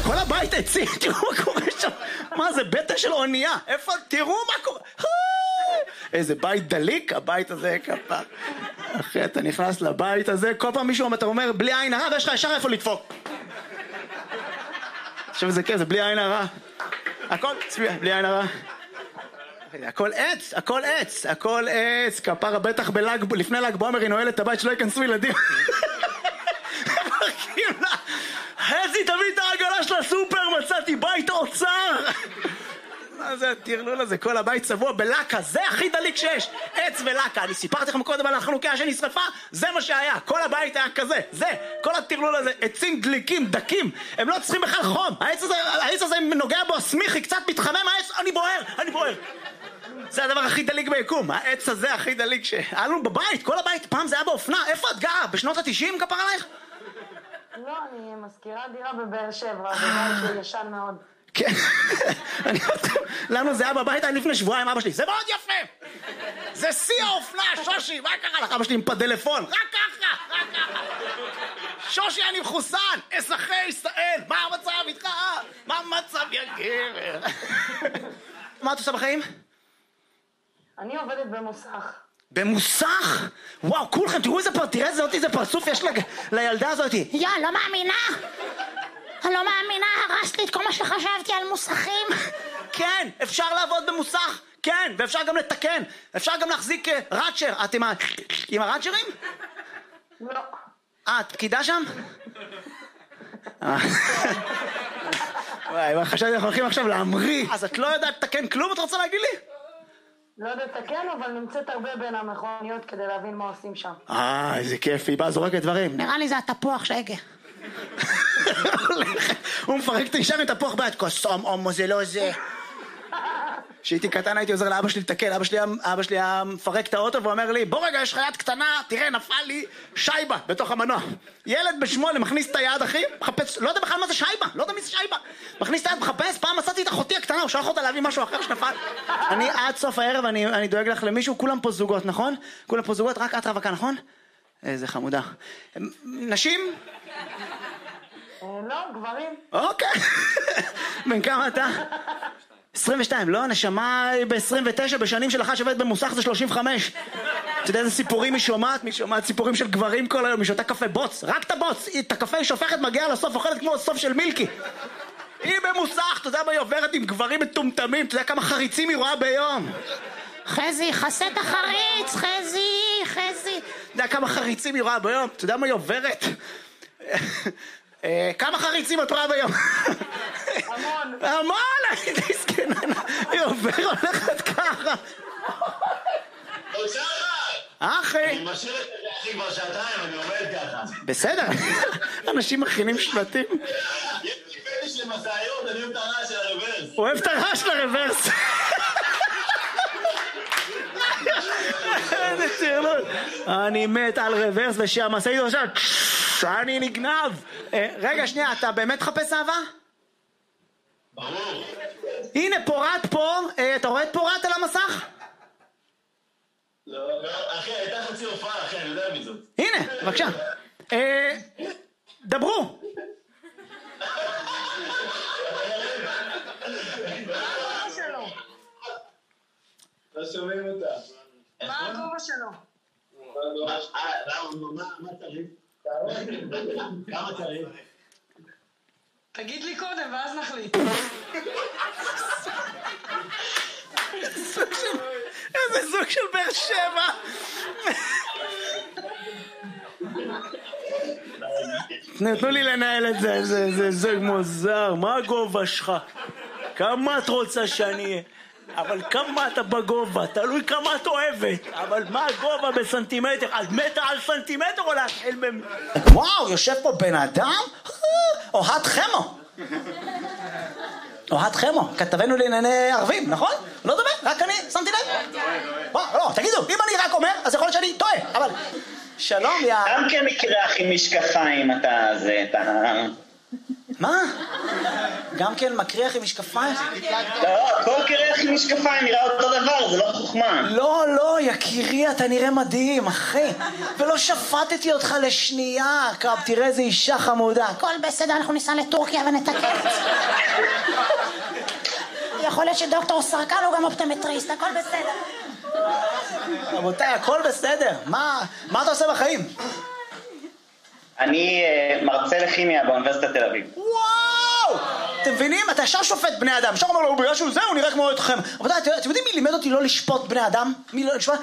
כל הבית עצים, תראו מה קורה שם. מה זה, בטא של אונייה? איפה, תראו מה קורה. איזה בית דליק, הבית הזה כפה. אחי, אתה נכנס לבית הזה, כל פעם מישהו אתה אומר, בלי עין הרע, ויש לך ישר איפה לדפוק. עכשיו זה כן, זה בלי עין הרע. הכל, בלי עין הרע. הכל עץ, הכל עץ, הכל עץ. כפרה בטח לפני ל"ג בעומר היא נועלת את הבית שלא ייכנסו ילדים. חזי, תביא את העגלה של הסופר, מצאתי בית אוצר. מה זה הטרלול הזה? כל הבית צבוע בלקה, זה הכי דליק שיש. עץ ולקה, אני סיפרתי לכם קודם על החנוכיה שנשרפה, זה מה שהיה, כל הבית היה כזה, זה, כל הטרלול הזה, עצים דליקים, דקים, הם לא צריכים בכלל חום, העץ הזה נוגע בו, הסמיכי, קצת מתחמם העץ, אני בוער. זה הדבר הכי דליק ביקום, העץ הזה הכי דליק שהיה לנו בבית, כל הבית, פעם זה היה באופנה, איפה את גרה? בשנות ה-90 כפר עלייך? לא, אני מזכירה דירה בבאר שבע, בבית שהוא ישן מאוד. כן, לנו זה היה בבית לפני שבועיים, אבא שלי, זה מאוד יפה, זה שיא האופנה, שושי, מה קרה לך? אבא שלי עם פדלפון, רק ככה, שושי אני מחוסן, אזרחי ישראל, מה המצב איתך? מה המצב יא גבר? מה את עושה בחיים? אני עובדת במוסך. במוסך? וואו, כולכם, תראו איזה פרצוף יש לילדה הזאת. לא מאמינה. אני לא מאמינה, הרסת לי את כל מה שחשבתי על מוסכים. כן, אפשר לעבוד במוסך, כן, ואפשר גם לתקן, אפשר גם להחזיק ראצ'ר. את עם הראצ'רים? לא. את פקידה שם? וואי, חשבתי אנחנו הולכים עכשיו להמריא. אז את לא יודעת לתקן כלום, את רוצה להגיד לי? לא יודעת לתקן, אבל נמצאת הרבה בין המכוניות כדי להבין מה עושים שם. איזה כיף, היא באה זורקת דברים. נראה לי זה התפוח שהגה. הוא מפרק את האישה עם תפוח ביד, קוסום, הומו, זה לא זה. כשהייתי קטן הייתי עוזר לאבא שלי לתקן, אבא שלי היה מפרק את האוטו ואומר לי, בוא רגע, יש לך יד קטנה, תראה, נפל לי שייבה בתוך המנוע. ילד ב8 מכניס את היד, אחי, מחפש, לא יודע בכלל מה זה שייבה, לא יודע מי זה שייבה. מכניס את היד, מחפש, פעם מצאתי את אחותי הקטנה, הוא שלח אותה להביא משהו אחר שנפל. אני עד סוף הערב, אני דואג לך למישהו, כולם פה זוגות, נכון? כולם פה זוגות, רק את רווקה, נכון? איזה חמודה. נשים? לא, גברים. אוקיי. בן כמה אתה? 22, לא, נשמה ב-29, בשנים של אחת שעובדת במוסך זה 35. אתה יודע איזה סיפורים היא שומעת? היא שומעת סיפורים של גברים כל היום, היא שותה קפה בוץ, רק את הבוץ, את הקפה היא שופכת, מגיעה לסוף, אוכלת כמו הסוף של מילקי. היא במוסך, אתה יודע מה היא עוברת עם גברים מטומטמים, אתה יודע כמה חריצים היא רואה ביום. חזי, חסה את החריץ, חזי. אתה יודע כמה חריצים היא רואה ביום, אתה יודע מה היא עוברת? כמה חריצים את רואה ביום? המון, הייתי סקננה, היא הולכת ככה. אחי. אני משאיר את זה אחי כבר שעתיים, אני עומד ככה. בסדר, אנשים מכינים שלטים. יש לי פטיש למסעיות, אני אוהב את הרעש של הרוורס. הוא אוהב את הרעש של הרוורס. איזה צירלות. אני מת על רוורס ושהמסעית עכשיו אני נגנב. רגע שנייה, אתה באמת חפש אהבה? ברור. הנה פורט פה, אתה רואה את פורט על המסך? לא, אחי, הייתה חצי הופעה, אחי, אני יודע מי זאת. הנה, בבקשה. דברו. לא שומעים אותה. מה הגובה שלו? מה צריך? כמה צריך? תגיד לי קודם ואז נחליט. איזה זוג של באר שבע. תנו לי לנהל את זה, זה זוג מוזר. מה הגובה שלך? כמה את רוצה שאני אהיה? אבל כמה אתה בגובה? תלוי כמה את אוהבת. אבל מה הגובה בסנטימטר? על מטר על סנטימטר או להתחיל וואו, יושב פה בן אדם? אוהד חמו. אוהד חמו, כתבנו לענייני ערבים, נכון? לא דומה, רק אני שמתי לב. לא, תגידו, אם אני רק אומר, אז יכול להיות שאני טועה, אבל... שלום, יא... גם כן מקרח עם משקפיים, אתה... מה? גם כן מקריח עם משקפיים? לא, כל קרח עם משקפיים נראה אותו דבר, זה לא חוכמה. לא, יקירי, אתה נראה מדהים, אחי. ולא שפטתי אותך לשנייה, קרב, תראה איזה אישה חמודה. הכל בסדר, אנחנו ניסע לטורקיה ונתקן את זה. יכול להיות שדוקטור סרקל הוא גם אופטומטריסט, הכל בסדר. רבותיי, הכל בסדר. מה אתה עושה בחיים? אני מרצה לכימיה באוניברסיטת תל אביב. וואו! אתם מבינים? אתה ישר שופט בני אדם. ישר אומר לו, בגלל שהוא זה, הוא נראה כמו אתכם. רבותיי, אתם יודעים מי לימד אותי לא לשפוט בני אדם? מי לא לשפוט?